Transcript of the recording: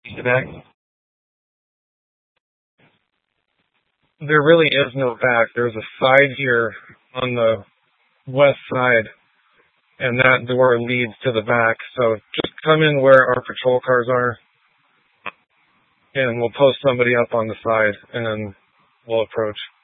back. There really is no back. There's a side here on the west side, and that door leads to the back. So just come in where our patrol cars are, and we'll post somebody up on the side, and then we'll approach.